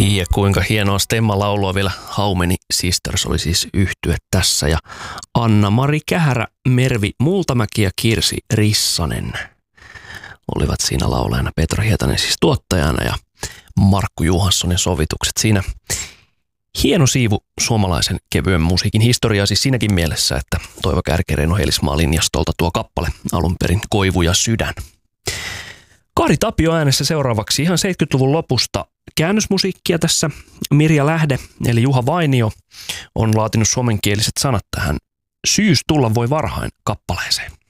Ja kuinka hienoa Stemma-laulua vielä How Many Sisters oli siis yhtye tässä. Ja Anna-Mari Kähärä, Mervi Multamäki ja Kirsi Rissanen olivat siinä laulajana. Petra Hietanen siis tuottajana ja Markku Johanssonin sovitukset. Siinä hieno siivu suomalaisen kevyen musiikin historiaa siis siinäkin mielessä, että Toivo Kärkireino Helismaa linjastolta tuo kappale alun perin Koivu ja sydän. Kari Tapio äänessä seuraavaksi ihan 70-luvun lopusta käännösmusiikkia tässä. Mirja Lähde eli Juha Vainio on laatinut suomenkieliset sanat tähän Syys tulla voi varhain kappaleeseen.